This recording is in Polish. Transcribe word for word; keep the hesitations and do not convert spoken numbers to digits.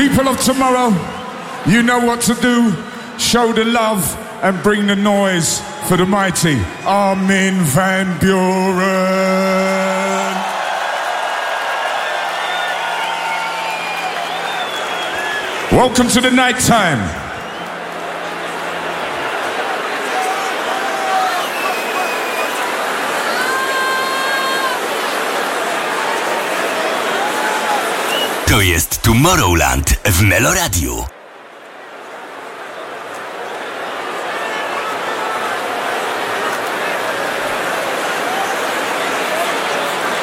People of tomorrow, you know what to do. Show the love and bring the noise for the mighty Armin van Buuren. Welcome to the night time. To jest Tomorrowland w Meloradiu.